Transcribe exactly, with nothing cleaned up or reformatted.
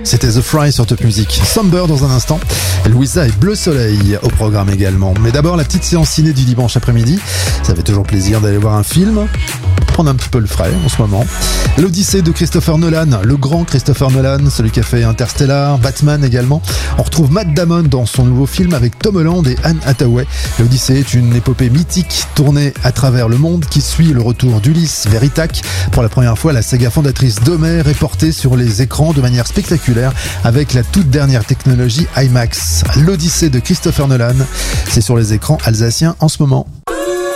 C'était The Fry sur Top Music. Somber dans un instant. Louisa et Bleu Soleil au programme également. Mais d'abord, la petite séance ciné du dimanche après-midi. Ça fait toujours plaisir d'aller voir un film. Prendre un petit peu le frais en ce moment. L'Odyssée de Christopher Nolan, le grand Christopher Nolan, celui qui a fait Interstellar, Batman également. On retrouve Matt Damon dans son nouveau film avec Tom Holland et Anne Hathaway. L'Odyssée est une épopée mythique tournée à travers le monde qui suit le retour d'Ulysse vers Ithaque. Pour la première fois, la saga fondatrice d'Homère est portée sur les écrans de manière spectaculaire avec la toute dernière technologie IMAX. L'Odyssée de Christopher Nolan, c'est sur les écrans alsaciens en ce moment.